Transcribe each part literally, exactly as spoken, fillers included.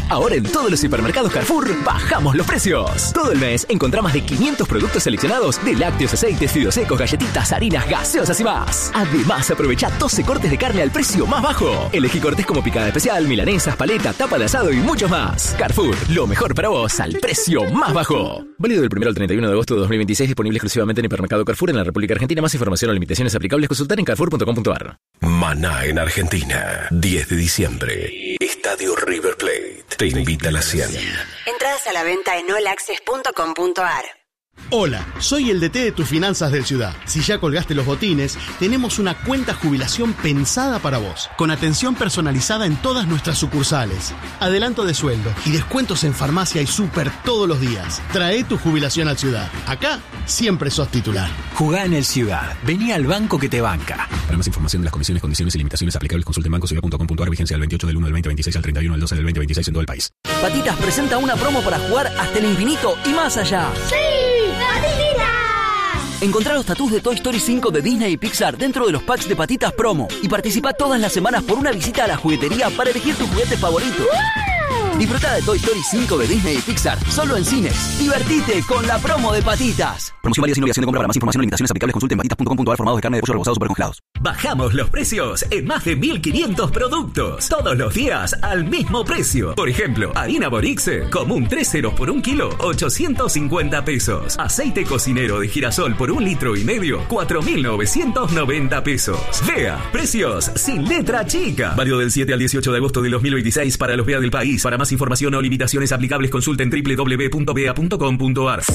Ahora en todos los supermercados Carrefour bajamos los precios. Todo el mes encontrá más de quinientos productos seleccionados de lácteos, aceites, fideos secos, galletitas, harinas, gaseosas y más. Además, aprovecha doce cortes de carne al precio más bajo. Elegí cortes como picada especial, milanesas, paleta, tapa de asado y muchos más. Carrefour, lo mejor para vos al precio más bajo. Válido del primero al treinta y uno de agosto de dos mil veintiséis, disponible exclusivamente en hipermercado Carrefour en la República Argentina. Más información o limitaciones aplicables consultar en carrefour punto com punto a r. Maná en Argentina, diez de diciembre. Estadio River Plate te invita a la cien. Entradas a la venta en all access punto com punto a r. Hola, soy el D T de tus finanzas del Ciudad. Si ya colgaste los botines, tenemos una cuenta jubilación pensada para vos, con atención personalizada en todas nuestras sucursales, adelanto de sueldo y descuentos en farmacia y súper todos los días. Trae tu jubilación al Ciudad. Acá siempre sos titular. Jugá en el Ciudad. Vení al banco que te banca. Para más información de las comisiones, condiciones y limitaciones aplicables, consulte en banco ciudad punto com punto a r. Vigencia del veintiocho del uno del veinte veintiséis al treinta y uno del doce del veinte veintiséis en todo el país. Patitas presenta una promo para jugar hasta el infinito y más allá. ¡Sí! ¡Patitas! Encontrá los tatús de Toy Story cinco de Disney y Pixar dentro de los packs de Patitas Promo y participa todas las semanas por una visita a la juguetería para elegir tu juguete favorito. ¡Wow! Disfruta de Toy Story cinco de Disney y Pixar solo en cines. Divertite con la promo de Patitas. Promoción válida sin obligación de compra. Para más información o limitaciones aplicables consulte en patitas punto com punto a r. Formados de carne de pollo rebozados super congelados. Bajamos los precios en más de mil quinientos productos. Todos los días al mismo precio. Por ejemplo, harina Borixe, común tres ceros por un kilo, ochocientos cincuenta pesos. Aceite cocinero de girasol por un litro y medio, cuatro mil novecientos noventa pesos. Vea, precios sin letra chica. Válido del siete al dieciocho de agosto de dos mil veintiséis para los B E A del país. Para más información o limitaciones aplicables consulte en doble u doble u doble u punto b e a punto com punto a r.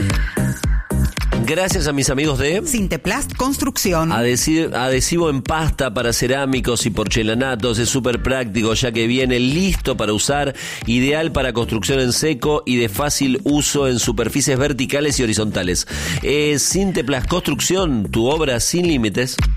Gracias a mis amigos de Sinteplast Construcción. Adhesivo, adhesivo en pasta para cerámicos y porcelanatos. Es súper práctico ya que viene listo para usar. Ideal para construcción en seco y de fácil uso en superficies verticales y horizontales. Es Sinteplast Construcción, tu obra sin límites.